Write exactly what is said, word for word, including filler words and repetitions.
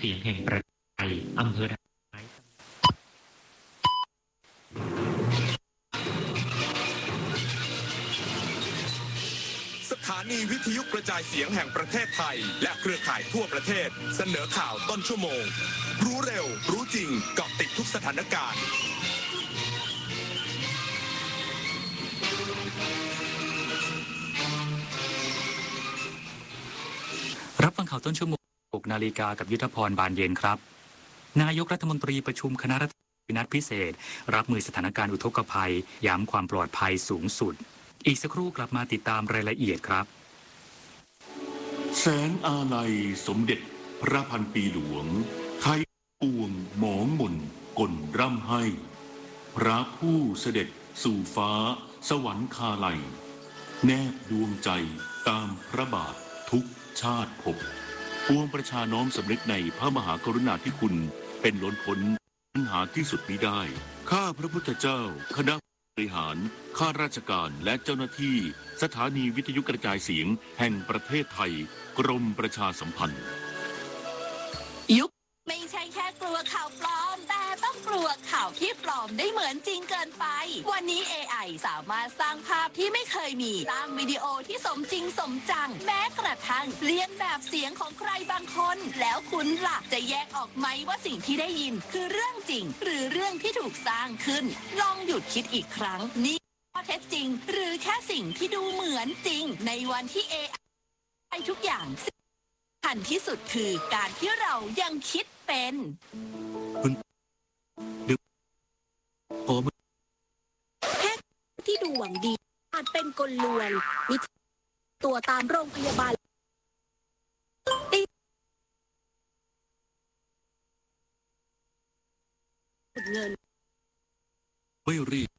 สียงแห่งประเทศไทยอำเภอด่านซ้ายสถานีวิทยุกระจายเสียงแห่งประเทศไทยและเครือข่ายทั่วประเทศเสนอข่าวต้นชั่วโมงรู้เร็วรู้จริงเกาะติดทุกสถานการณ์รับฟังข่าวต้นชั่วโมงหกนาฬิกากับยุทธพรบานเย็นครับนายกรัฐมนตรีประชุมคณะรัฐมนตรีนัดพิเศษรับมือสถานการณ์อุทกภัยย้ำความปลอดภัยสูงสุดอีกสักครู่กลับมาติดตามรายละเอียดครับแสงอาลัยสมเด็จพระพันปีหลวงไทยปวงหมองมนกลร่ำให้พระผู้เสด็จสู่ฟ้าสวรรคาลัยแนบดวงใจตามพระบาททุกชาติภพปวงประชาน้อมสำนึกในพระมหากรุณาธิคุณเป็นล้นพ้นปัญหาที่สุดมิได้ข้าพระพุทธเจ้าคณะบริหารข้าราชการและเจ้าหน้าที่สถานีวิทยุกระจายเสียงแห่งประเทศไทยกรมประชาสัมพันธ์ยุคไม่ใช่แค่กลัวข่าวปลอมแต่ต้องกลัวข่าวที่ปลอมได้เหมือนจริงเกินไปวันนี้ เอ ไอ สามารถสร้างภาพที่ไม่เคยมีสร้างวิดีโอที่สมจริงสมจังแม้กระทั่งเลียนแบบเสียงของใครบางคนแล้วคุณล่ะจะแยกออกไหมว่าสิ่งที่ได้ยินคือเรื่องจริงหรือเรื่องที่ถูกสร้างขึ้นลองหยุดคิดอีกครั้งนี่ข้อเท็จจริงหรือแค่สิ่งที่ดูเหมือนจริงในวันที่ เอ ไอ ทุกอย่างสำคัญที่สุดคือการที่เรายังคิดเป็นผมแพทย์ที่ดูหวังดีอาจเป็นกลลวงมิจตัวตามโรงพยาบาลตีเงินไม่รีบ